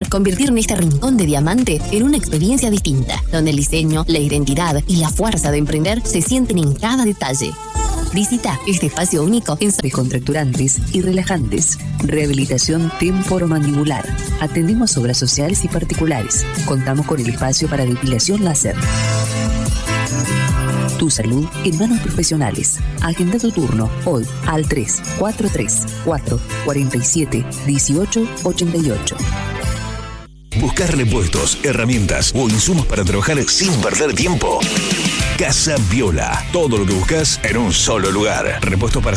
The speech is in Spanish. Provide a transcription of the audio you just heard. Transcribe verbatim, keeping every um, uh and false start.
convirtieron este rincón de diamante en una experiencia distinta, donde el diseño, la identidad y la fuerza de emprender se sienten en cada detalle. Visita este espacio único en descontracturantes y relajantes. Rehabilitación temporomandibular. Atendemos obras sociales y particulares. Contamos con el espacio para depilación láser. Tu salud en manos profesionales. Agenda tu turno hoy al tres cuatro tres cuatro cuatro siete uno ocho ocho ocho. ¿Buscar repuestos, herramientas o insumos para trabajar sin perder tiempo? Casa Viola. Todo lo que buscas en un solo lugar. Repuestos para